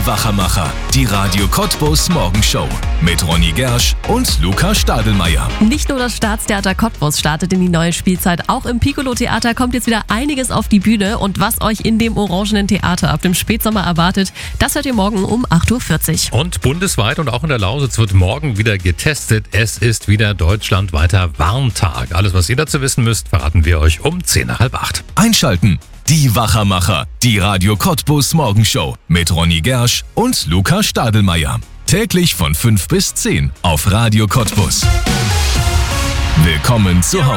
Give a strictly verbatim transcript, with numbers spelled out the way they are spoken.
Die Wachermacher, die Radio Cottbus Morgenshow mit Ronny Gersch und Luca Stadelmeier. Nicht nur das Staatstheater Cottbus startet in die neue Spielzeit, auch im Piccolo-Theater kommt jetzt wieder einiges auf die Bühne. Und was euch in dem orangenen Theater ab dem Spätsommer erwartet, das hört ihr morgen um acht Uhr vierzig. Und bundesweit und auch in der Lausitz wird morgen wieder getestet. Es ist wieder deutschlandweiter Warntag. Alles, was ihr dazu wissen müsst, verraten wir euch um zehn nach halb acht. Einschalten. Die Wachermacher, die Radio Cottbus Morgenshow mit Ronny Gersch und Luca Stadelmeier. Täglich von fünf bis zehn auf Radio Cottbus. Willkommen zu Hause.